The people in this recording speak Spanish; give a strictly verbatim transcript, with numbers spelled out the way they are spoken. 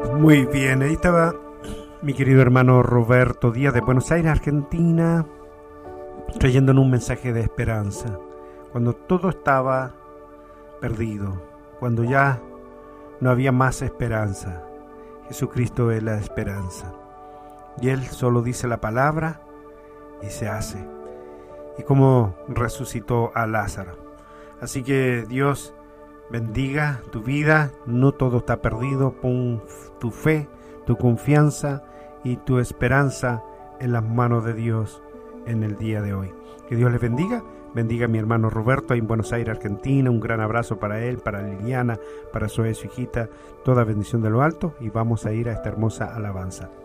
Muy bien, ahí estaba mi querido hermano Roberto Díaz de Buenos Aires, Argentina, trayéndonos un mensaje de esperanza. Cuando todo estaba perdido, cuando ya no había más esperanza, Jesucristo es la esperanza. Y Él solo dice la palabra y se hace. Y como resucitó a Lázaro. Así que Dios bendiga tu vida, no todo está perdido. Pon tu fe, tu confianza y tu esperanza en las manos de Dios en el día de hoy. Que Dios les bendiga. Bendiga a mi hermano Roberto ahí en Buenos Aires, Argentina. Un gran abrazo para él, para Liliana, para su hijita. Toda bendición de lo alto y vamos a ir a esta hermosa alabanza.